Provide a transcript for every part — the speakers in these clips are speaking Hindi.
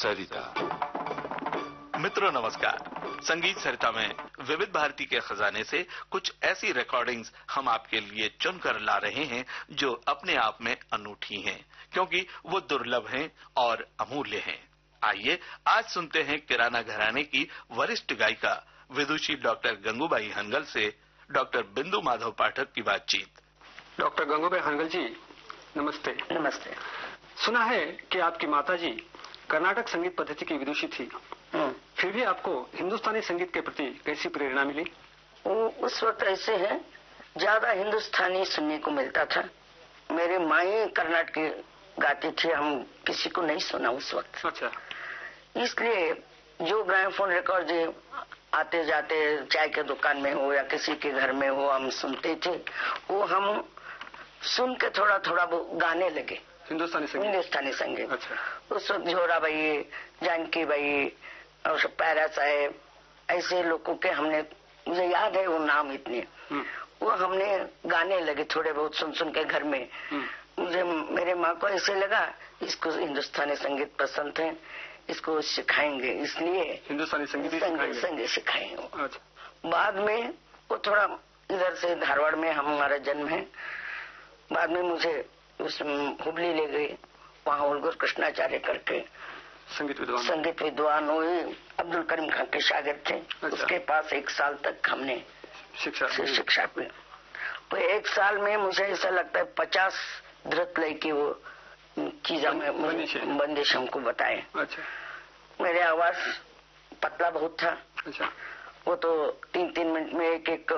सरिता। मित्रों नमस्कार। संगीत सरिता में विविध भारती के खजाने से कुछ ऐसी रिकॉर्डिंग्स हम आपके लिए चुनकर ला रहे हैं जो अपने आप में अनूठी हैं, क्योंकि वो दुर्लभ हैं और अमूल्य हैं। आइए आज सुनते हैं किराना घराने की वरिष्ठ गायिका विदुषी डॉक्टर गंगूबाई हनगल से डॉक्टर बिंदु माधव पाठक की बातचीत। डॉक्टर गंगूबाई हनगल जी, नमस्ते। नमस्ते। सुना है कि आपकी माताजी कर्नाटक संगीत पद्धति की विदुषी थी, फिर भी आपको हिंदुस्तानी संगीत के प्रति कैसी प्रेरणा मिली? उस वक्त ऐसे है, ज्यादा हिंदुस्तानी सुनने को मिलता था। मेरे माँ ही कर्नाटक गाती थी, हम किसी को नहीं सुना उस वक्त। अच्छा। इसलिए जो ग्रामोफोन रिकॉर्ड आते जाते चाय के दुकान में हो या किसी के घर में हो, हम सुनते थे। वो हम सुन के थोड़ा थोड़ा वो गाने लगे हिंदुस्तानी संगीत। अच्छा। उस वक्त जोरा भाई, जानकी भाई और पैरा साहेब, ऐसे लोगों के हमने, मुझे याद है वो नाम इतने, वो हमने गाने लगे थोड़े बहुत सुन सुन के घर में। मुझे, मेरे माँ को ऐसे लगा इसको हिंदुस्तानी संगीत पसंद है, इसको सिखाएंगे, इसलिए हिंदुस्तानी संगीत सिखाएंगे। अच्छा। बाद में वो थोड़ा इधर से धारवाड़ में हमारा जन्म है, बाद में मुझे उस हुबली ले गई, वहाँ उलगुर कृष्णाचार्य करके संगीत विद्वान हुए, अब्दुल करीम खान के शागिर्द थे। अच्छा। उसके पास 1 साल तक हमने शिक्षा की। तो 1 साल में मुझे ऐसा लगता है 50 धृत लय की वो चीजा में बंदिश हमको बताए। अच्छा। मेरे आवाज पतला बहुत था। अच्छा। वो तो 3-3 मिनट में एक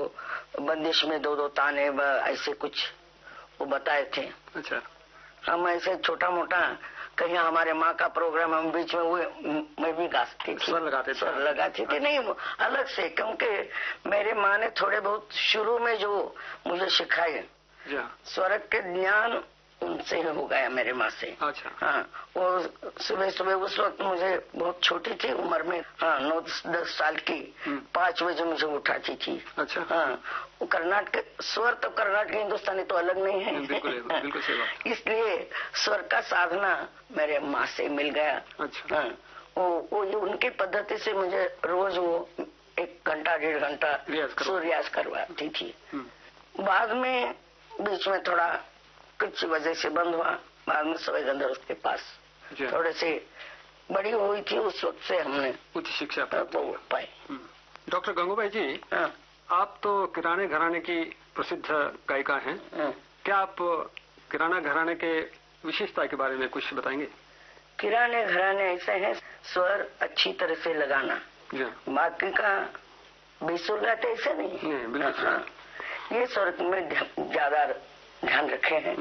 बंदिश में 2-2 ताने ऐसे कुछ वो बताए थे। अच्छा। हम ऐसे छोटा मोटा कहीं हमारे माँ का प्रोग्राम हम बीच में हुए, मैं भी गाती थी, स्वर लगाती थी नहीं अलग से, क्योंकि मेरे माँ ने थोड़े बहुत शुरू में जो मुझे सिखाए स्वर के ज्ञान उनसे हो गया, मेरे माँ से। अच्छा। हाँ, वो सुबह सुबह उस वक्त मुझे बहुत छोटी थी उम्र में, हाँ 9-10 साल की, 5 बजे मुझे उठाती थी। अच्छा। हाँ, वो कर्नाटक स्वर तो कर्नाटक हिंदुस्तानी तो अलग नहीं है। बिल्कुल सही बात। इसलिए स्वर का साधना मेरे माँ से मिल गया। अच्छा। हाँ, वो उनकी पद्धति से मुझे रोज वो 1 घंटा 1.5 घंटा रियाज करवाती थी। बाद में बीच में थोड़ा कुछ वजह से बंद हुआ, बाद में सवय गंधर्व उसके पास थोड़े से बड़ी हुई थी, उस वक्त से हमने उच्च शिक्षा पाई। डॉक्टर गंगूबाई जी, आप तो किराने घराने की प्रसिद्ध गायिका हैं। क्या आप किराना घराने के विशेषता के बारे में कुछ बताएंगे? किराने घराने ऐसे हैं, स्वर अच्छी तरह से लगाना, बाकी का बेसुर गाते ऐसे नहीं है। ये स्वर में ज्यादा ध्यान रखे हैं,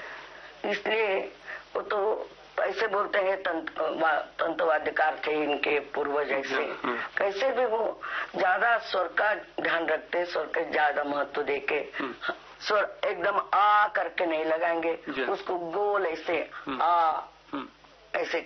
इसलिए वो तो ऐसे बोलते हैं तंतवाद्यकार थे इनके पूर्वज, ऐसे कैसे भी वो ज्यादा स्वर का ध्यान रखते, स्वर के ज्यादा महत्व देके स्वर एकदम आ करके नहीं लगाएंगे, उसको गोल ऐसे आ ऐसे